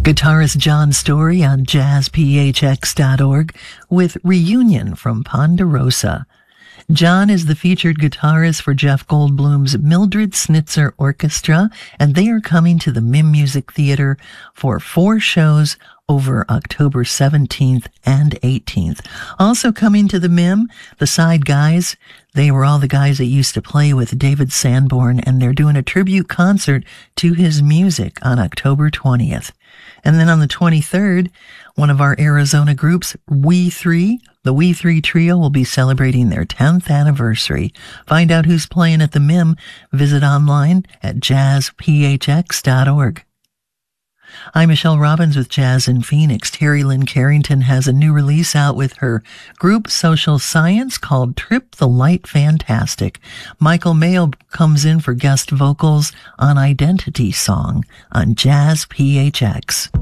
Guitarist John Story on jazzphx.org with Reunion from Ponderosa. John is the featured guitarist for Jeff Goldblum's Mildred Snitzer Orchestra, and they are coming to the MIM Music Theater for 4 shows over October 17th and 18th. Also coming to the MIM, the Side Guys. They were all the guys that used to play with David Sanborn, and they're doing a tribute concert to his music on October 20th. And then on the 23rd, one of our Arizona groups, We Three, the We Three Trio, will be celebrating their 10th anniversary. Find out who's playing at the MIM. Visit online at jazzphx.org. I'm Michelle Robbins with Jazz in Phoenix. Terry Lynn Carrington has a new release out with her group Social Science called Trip the Light Fantastic. Michael Mayo comes in for guest vocals on Identity Song on Jazz PHX.